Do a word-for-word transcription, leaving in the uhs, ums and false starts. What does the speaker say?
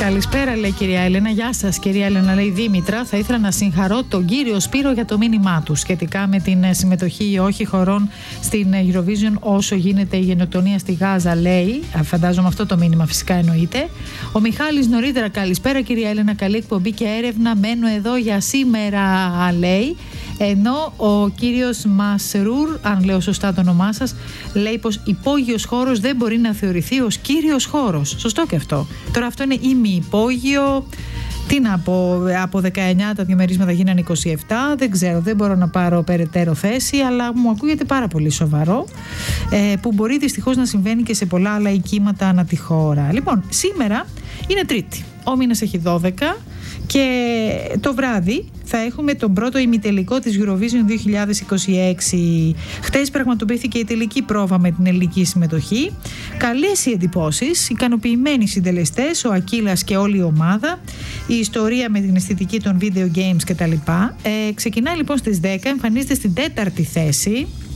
Καλησπέρα, λέει κυρία Έλενα. Γεια σας, κυρία Έλενα, λέει Δήμητρα. Θα ήθελα να συγχαρώ τον κύριο Σπύρο για το μήνυμά του σχετικά με την συμμετοχή ή όχι χωρών στην Eurovision όσο γίνεται η γενοκτονία στη Γάζα, λέει. Φαντάζομαι αυτό το μήνυμα φυσικά εννοείται. Ο Μιχάλης νωρίτερα, καλησπέρα, κυρία Έλενα. Καλή εκπομπή και έρευνα. Μένω εδώ για σήμερα, λέει. Ενώ ο κύριος Μασρούρ, αν λέω σωστά το όνομά σας, λέει πως υπόγειος χώρος δεν μπορεί να θεωρηθεί ως κύριος χώρος. Σωστό και αυτό. Τώρα αυτό είναι ημι-υπόγειο. Τι να πω, από δεκαεννιά τα διαμερίσματα γίνανε είκοσι επτά. Δεν ξέρω, δεν μπορώ να πάρω περαιτέρω θέση, αλλά μου ακούγεται πάρα πολύ σοβαρό, ε, που μπορεί δυστυχώς να συμβαίνει και σε πολλά άλλα οικίματα ανά τη χώρα. Λοιπόν, σήμερα είναι Τρίτη. Ο μήνας έχει δώδεκα και το βράδυ θα έχουμε τον πρώτο ημιτελικό της Eurovision δύο χιλιάδες είκοσι έξι. Χτες πραγματοποιήθηκε η τελική πρόβα με την ελληνική συμμετοχή. Καλές οι εντυπώσεις, ικανοποιημένοι συντελεστές, ο Ακύλας και όλη η ομάδα, η ιστορία με την αισθητική των video games κτλ. Ε, ξεκινάει λοιπόν στις δέκα, εμφανίζεται στην τέταρτη θέση.